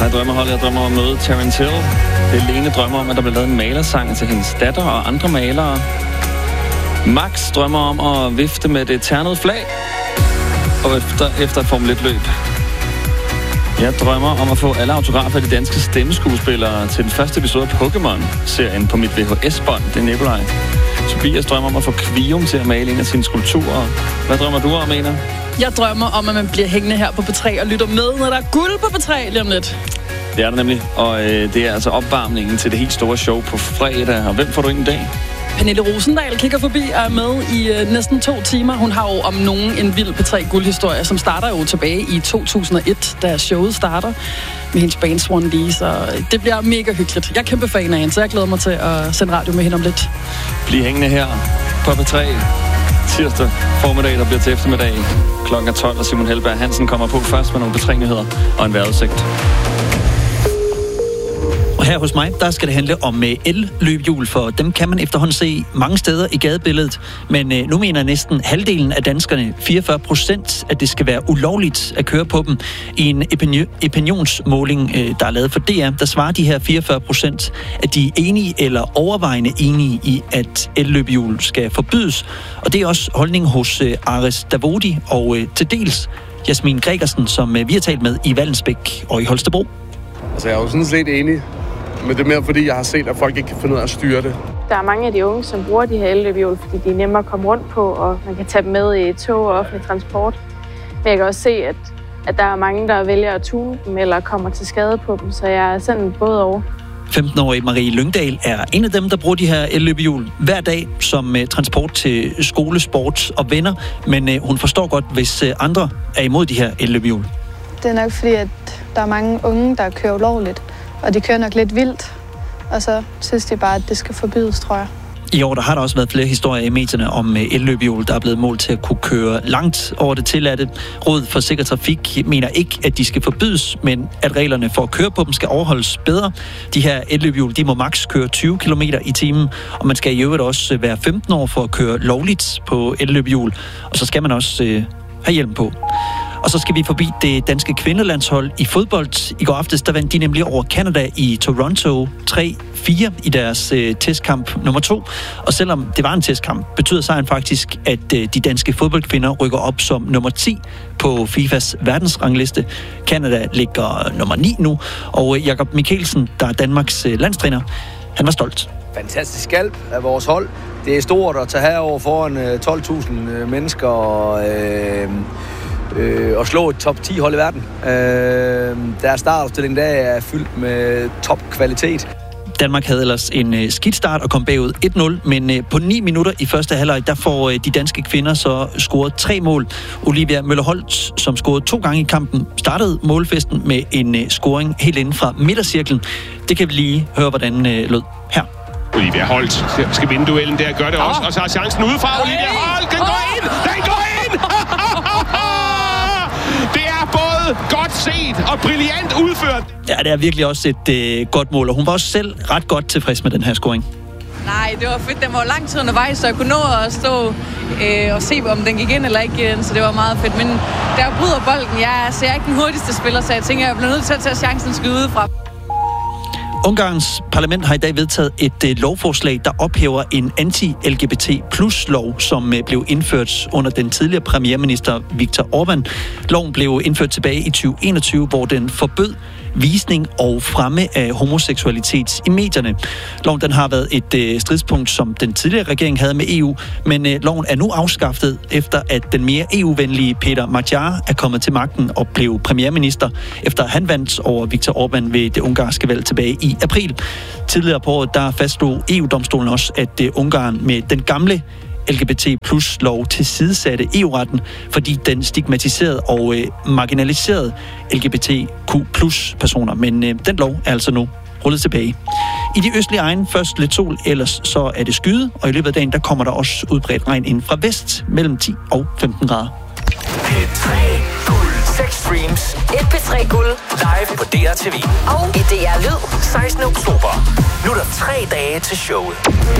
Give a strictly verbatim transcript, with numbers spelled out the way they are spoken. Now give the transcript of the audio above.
af Drømmeholdet. Jeg drømmer om møde Terence Hill. Det er Lene drømmer om, at der bliver lavet en malersang til hendes datter og andre malere. Max drømmer om at vifte med det ternede flag. Og efter, efter et Formel et-løb. Jeg drømmer om at få alle autografer af de danske stemmeskuespillere til den første episode af Pokémon-serien på mit V H S-bånd. Det er Nikolaj. Tobias drømmer om at få Kvium til at male en af sine skulpturer. Hvad drømmer du om, Ena? Jeg drømmer om, at man bliver hængende her på P tre og lytter med, når der er guld på P tre lige om lidt. Det er der nemlig, og øh, det er altså opvarmningen til det helt store show på fredag. Og hvem får du ind i dag? Pernille Rosendal kigger forbi og er med i øh, næsten to timer. Hun har jo om nogen en vild P tre guldhistorie, som starter jo tilbage i to tusind og et, da showet starter med hendes band Swan Lee, så det bliver mega hyggeligt. Jeg er kæmpe fan af hende, så jeg glæder mig til at sende radio med hende om lidt. Bliv hængende her på P tre tirsdag formiddag, der bliver til eftermiddag klokken tolv, og Simon Helberg Hansen kommer på først med nogle P tre-nyheder og en vejrudsigt. Og her hos mig, der skal det handle om el-løbehjul, for dem kan man efterhånden se mange steder i gadebilledet. Men øh, nu mener næsten halvdelen af danskerne, fireogfyrre procent, at det skal være ulovligt at køre på dem. I en opinionsmåling, øh, der er lavet for D R, der svarer de her fireogfyrre procent, at de er enige eller overvejende enige i, at el-løbehjul skal forbydes. Og det er også holdning hos øh, Ares Davodi og øh, til dels Jasmin Gregersen, som øh, vi har talt med i Vallensbæk og i Holstebro. Altså, jeg er jo sådan set enig. Men det er mere fordi, jeg har set, at folk ikke kan finde ud af at styre det. Der er mange af de unge, som bruger de her elløbehjul, fordi de er nemmere at komme rundt på, og man kan tage dem med i tog og offentlig transport. Men jeg kan også se, at, at der er mange, der vælger at tune dem eller kommer til skade på dem, så jeg er sådan både over. femten-årige Marie Lyngdal er en af dem, der bruger de her elløbehjul hver dag som uh, transport til skole, sport og venner. Men uh, hun forstår godt, hvis uh, andre er imod de her elløbehjul. Det er nok fordi, at der er mange unge, der kører ulovligt. Og de kører nok lidt vildt, og så synes de bare, at det skal forbydes, tror jeg. I år der har der også været flere historier i medierne om elløbehjul, der er blevet målt til at kunne køre langt over det tilladte. Rådet for Sikker Trafik mener ikke, at de skal forbydes, men at reglerne for at køre på dem skal overholdes bedre. De her elløbehjul, de må maks køre tyve kilometer i timen, og man skal i øvrigt også være femten år for at køre lovligt på elløbehjul. Og så skal man også øh, have hjelm på. Og så skal vi forbi det danske kvindelandshold i fodbold. I går aftes, der vandt de nemlig over Canada i Toronto tre fire i deres øh, testkamp nummer to. Og selvom det var en testkamp, betyder sejren faktisk, at øh, de danske fodboldkvinder rykker op som nummer ti på FIFAs verdensrangliste. Canada ligger nummer ni nu, og øh, Jakob Mikkelsen, der er Danmarks øh, landstræner, han var stolt. Fantastisk skalp af vores hold. Det er stort at tage herover foran øh, tolv tusind øh, mennesker og... Øh, Øh, og slå et top ti hold i verden. Øh, deres startopstilling der er fyldt med topkvalitet. Danmark havde ellers en øh, skidt start og kom bagud et nul, men øh, på ni minutter i første halvleg, der får øh, de danske kvinder så scoret tre mål. Olivia Møller-Holt, som scorede to gange i kampen, startede målfesten med en øh, scoring helt inden fra midtercirklen. Det kan vi lige høre, hvordan øh, lød her. Olivia Holt skal vinde duellen der, gør det oh. også, og så har chancen udefra. Olivia Holt, den går ind! Den går ind! Det er både godt set og brilliant udført. Ja, det er virkelig også et øh, godt mål, og hun var også selv ret godt tilfreds med den her scoring. Nej, det var fedt. Den var lang tid undervejs, så jeg kunne nå at stå øh, og se, om den gik ind eller ikke, så det var meget fedt. Men der bryder bolden. Jeg, altså, jeg er ikke den hurtigste spiller, så jeg tænker, jeg bliver nødt til at tage chancen skyde udefra. Ungarns parlament har i dag vedtaget et øh, lovforslag, der ophæver en anti-L G B T plus lov, som øh, blev indført under den tidligere premierminister Viktor Orbán. Loven blev indført tilbage i tyve enogtyve, hvor den forbød visning og fremme af homoseksualitet i medierne. Loven den har været et øh, stridspunkt, som den tidligere regering havde med E U, men øh, loven er nu afskaffet, efter at den mere E U-venlige Peter Magyar er kommet til magten og blev premierminister, efter han vandt over Viktor Orbán ved det ungarske valg tilbage i april. Tidligere på året, der fastslog E U-domstolen også, at øh, Ungarn med den gamle L G B T plus lov tilsidesatte E U-retten, fordi den stigmatiserede og øh, marginaliserede L G B T Q plus personer. Men øh, den lov er altså nu rullet tilbage. I de østlige egne først lidt sol, ellers så er det skyde, og i løbet af dagen der kommer der også udbredt regn ind fra vest mellem ti og femten grader. P tre Guld. seks streams. Et P tre Guld. Live på D R T V. Og i D R Lyd. sekstende oktober. Nu er der tre dage til showet.